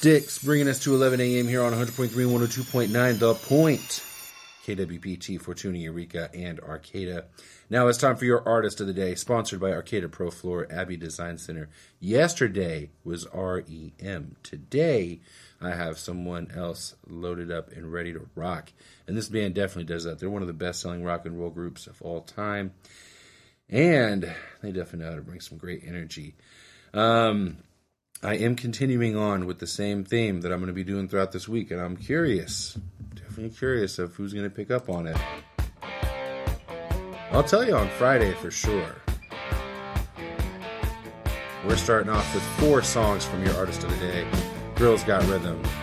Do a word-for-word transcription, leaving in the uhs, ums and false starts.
Sticks, bringing us to eleven a.m. here on one hundred point three and one oh two point nine The Point. K W P T, Fortuna, Eureka, and Arcata. Now it's time for your Artist of the Day, sponsored by Arcata Pro Floor, Abbey Design Center. Yesterday was R E M. Today, I have someone else loaded up and ready to rock. And this band definitely does that. They're one of the best-selling rock and roll groups of all time. And they definitely know how to bring some great energy. Um... I am continuing on with the same theme that I'm going to be doing throughout this week, and I'm curious, definitely curious of who's going to pick up on it. I'll tell you on Friday for sure. We're starting off with four songs from your Artist of the Day. Girls Got Rhythm.